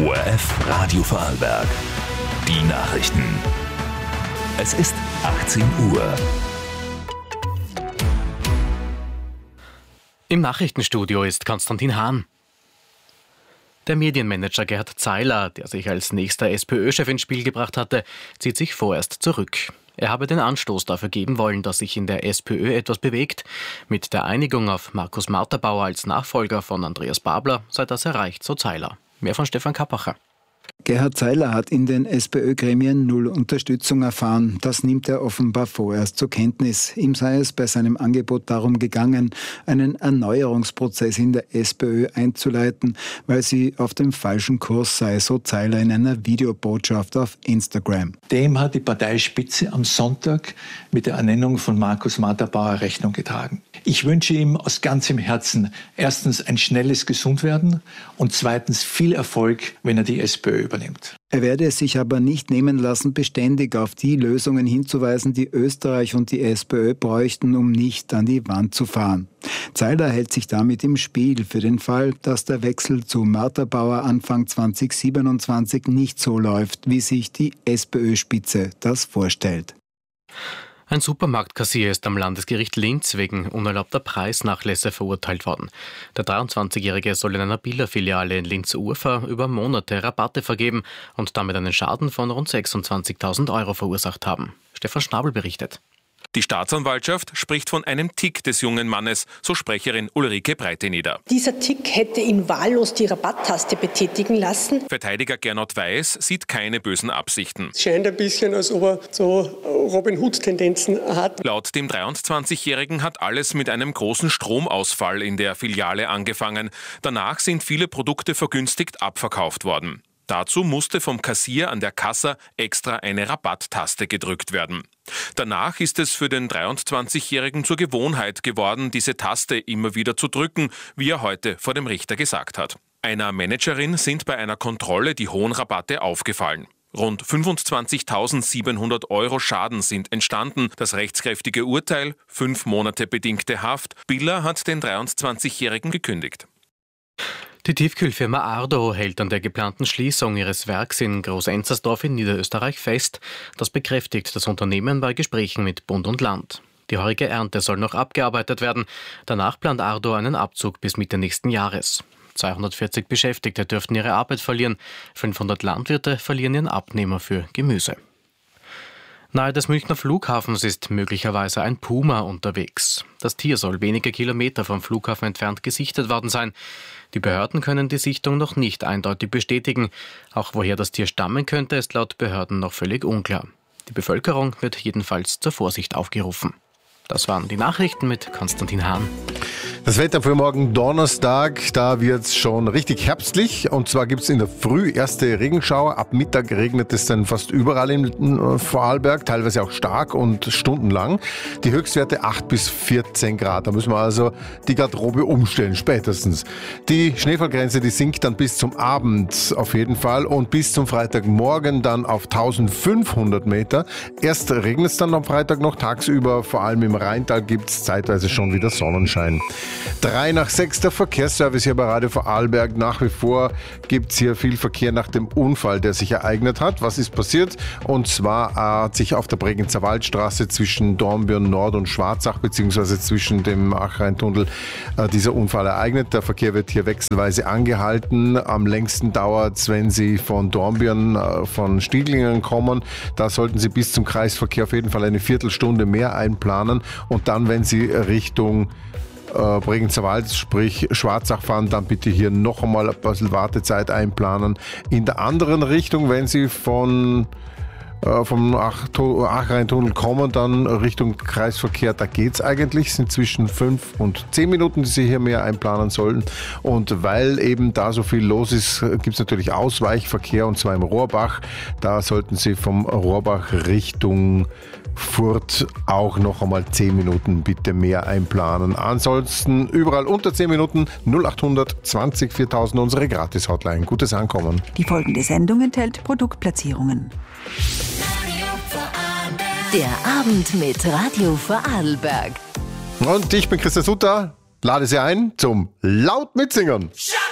ORF Radio Vorarlberg. Die Nachrichten. Es ist 18 Uhr. Im Nachrichtenstudio ist Konstantin Hahn. Der Medienmanager Gerhard Zeiler, der sich als nächster SPÖ-Chef ins Spiel gebracht hatte, zieht sich vorerst zurück. Er habe den Anstoß dafür geben wollen, dass sich in der SPÖ etwas bewegt. Mit der Einigung auf Markus Marterbauer als Nachfolger von Andreas Babler sei das erreicht, so Zeiler. Mehr von Stefan Kappacher. Gerhard Zeiler hat in den SPÖ-Gremien null Unterstützung erfahren. Das nimmt er offenbar vorerst zur Kenntnis. Ihm sei es bei seinem Angebot darum gegangen, einen Erneuerungsprozess in der SPÖ einzuleiten, weil sie auf dem falschen Kurs sei, so Zeiler in einer Videobotschaft auf Instagram. Dem hat die Parteispitze am Sonntag mit der Ernennung von Markus Marterbauer Rechnung getragen. Ich wünsche ihm aus ganzem Herzen erstens ein schnelles Gesundwerden und zweitens viel Erfolg, wenn er die SPÖ übernimmt. Er werde es sich aber nicht nehmen lassen, beständig auf die Lösungen hinzuweisen, die Österreich und die SPÖ bräuchten, um nicht an die Wand zu fahren. Zeiler hält sich damit im Spiel für den Fall, dass der Wechsel zu Marterbauer Anfang 2027 nicht so läuft, wie sich die SPÖ-Spitze das vorstellt. Ein Supermarktkassier ist am Landesgericht Linz wegen unerlaubter Preisnachlässe verurteilt worden. Der 23-Jährige soll in einer Billa-Filiale in Linz-Urfahr über Monate Rabatte vergeben und damit einen Schaden von rund 26.000 Euro verursacht haben. Stefan Schnabel berichtet. Die Staatsanwaltschaft spricht von einem Tick des jungen Mannes, so Sprecherin Ulrike Breiteneder. Dieser Tick hätte ihn wahllos die Rabatttaste betätigen lassen. Verteidiger Gernot Weiß sieht keine bösen Absichten. Es scheint ein bisschen, als ob er so Robin Hood-Tendenzen hat. Laut dem 23-Jährigen hat alles mit einem großen Stromausfall in der Filiale angefangen. Danach sind viele Produkte vergünstigt abverkauft worden. Dazu musste vom Kassier an der Kasse extra eine Rabatttaste gedrückt werden. Danach ist es für den 23-Jährigen zur Gewohnheit geworden, diese Taste immer wieder zu drücken, wie er heute vor dem Richter gesagt hat. Einer Managerin sind bei einer Kontrolle die hohen Rabatte aufgefallen. Rund 25.700 Euro Schaden sind entstanden. Das rechtskräftige Urteil, 5 Monate bedingte Haft. Billa hat den 23-Jährigen gekündigt. Die Tiefkühlfirma Ardo hält an der geplanten Schließung ihres Werks in Groß-Enzersdorf in Niederösterreich fest. Das bekräftigt das Unternehmen bei Gesprächen mit Bund und Land. Die heurige Ernte soll noch abgearbeitet werden. Danach plant Ardo einen Abzug bis Mitte nächsten Jahres. 240 Beschäftigte dürften ihre Arbeit verlieren. 500 Landwirte verlieren ihren Abnehmer für Gemüse. Nahe des Münchner Flughafens ist möglicherweise ein Puma unterwegs. Das Tier soll wenige Kilometer vom Flughafen entfernt gesichtet worden sein. Die Behörden können die Sichtung noch nicht eindeutig bestätigen. Auch woher das Tier stammen könnte, ist laut Behörden noch völlig unklar. Die Bevölkerung wird jedenfalls zur Vorsicht aufgerufen. Das waren die Nachrichten mit Konstantin Hahn. Das Wetter für morgen Donnerstag, da wird es schon richtig herbstlich. Und zwar gibt es in der Früh erste Regenschauer. Ab Mittag regnet es dann fast überall in Vorarlberg, teilweise auch stark und stundenlang. Die Höchstwerte 8 bis 14 Grad. Da müssen wir also die Garderobe umstellen, spätestens. Die Schneefallgrenze, die sinkt dann bis zum Abend auf jeden Fall und bis zum Freitagmorgen dann auf 1500 Meter. Erst regnet es dann am Freitag noch tagsüber, vor allem im Rheintal gibt es zeitweise schon wieder Sonnenschein. 5:03, der Verkehrsservice hier bei Radio Vorarlberg. Nach wie vor gibt es hier viel Verkehr nach dem Unfall, der sich ereignet hat. Was ist passiert? Und zwar hat sich auf der Bregenzer Waldstraße zwischen Dornbirn Nord und Schwarzach beziehungsweise zwischen dem Achreintunnel dieser Unfall ereignet. Der Verkehr wird hier wechselweise angehalten. Am längsten dauert es, wenn Sie von Dornbirn, von Stieglingen kommen. Da sollten Sie bis zum Kreisverkehr auf jeden Fall eine Viertelstunde mehr einplanen. Und dann, wenn Sie Richtung Bregenzer Wald, sprich Schwarzach fahren, dann bitte hier noch einmal ein bisschen Wartezeit einplanen. In der anderen Richtung, wenn Sie vom Achreintunnel kommen, dann Richtung Kreisverkehr, da geht's eigentlich, sind zwischen 5 und 10 Minuten, die Sie hier mehr einplanen sollten. Und weil eben da so viel los ist, gibt's natürlich Ausweichverkehr, und zwar im Rohrbach. Da sollten Sie vom Rohrbach Richtung Furt auch noch einmal 10 Minuten bitte mehr einplanen. Ansonsten überall unter 10 Minuten 0800 20 4000 unsere Gratis-Hotline. Gutes Ankommen. Die folgende Sendung enthält Produktplatzierungen. Der Abend mit Radio Vorarlberg. Und ich bin Christian Sutter, lade Sie ein zum Laut mitsingen.